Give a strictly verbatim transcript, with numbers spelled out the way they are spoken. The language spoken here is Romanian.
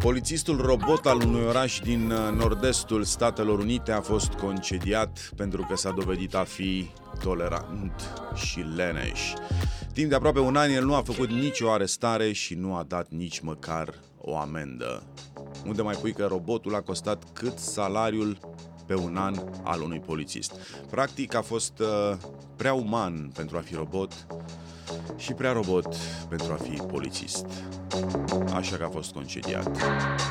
Polițistul robot al unui oraș din nord-estul Statelor Unite a fost concediat pentru că s-a dovedit a fi tolerant și leneș. Timp de aproape un an el nu a făcut nicio arestare și nu a dat nici măcar o amendă. Unde mai pui că robotul a costat cât salariul pe un an al unui polițist. Practic a fost uh, prea uman pentru a fi robot și prea robot pentru a fi polițist. Așa că a fost concediat.